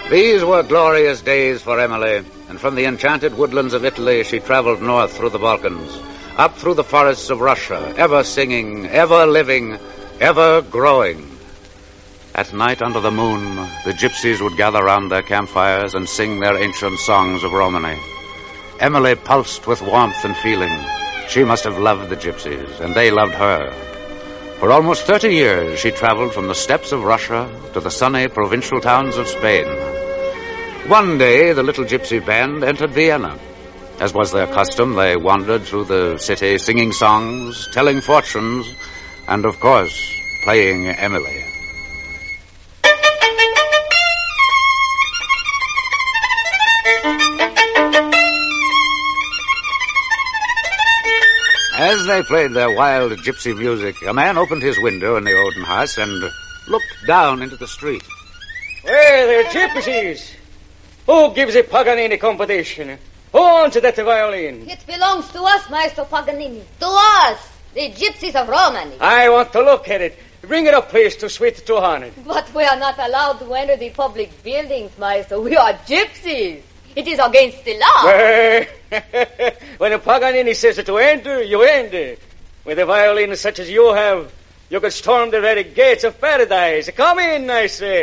These were glorious days for Emily, and from the enchanted woodlands of Italy she traveled north through the Balkans, up through the forests of Russia, ever singing, ever living, ever growing. At night under the moon, the gypsies would gather round their campfires and sing their ancient songs of Romany. Emily pulsed with warmth and feeling. She must have loved the gypsies, and they loved her. For almost 30 years, she traveled from the steppes of Russia to the sunny provincial towns of Spain. One day, the little gypsy band entered Vienna. As was their custom, they wandered through the city singing songs, telling fortunes, and, of course, playing Emily. As they played their wild gypsy music, a man opened his window in the Oden house and looked down into the street. Well, they're gypsies. Who gives a Paganini competition? Who owns that violin? It belongs to us, Maestro Paganini. To us, the gypsies of Romany. I want to look at it. Bring it up, please, to Suite 200. But we are not allowed to enter the public buildings, Maestro. We are gypsies. It is against the law. When Paganini says to enter, you enter. With a violin such as you have, you could storm the very gates of paradise. Come in, I say.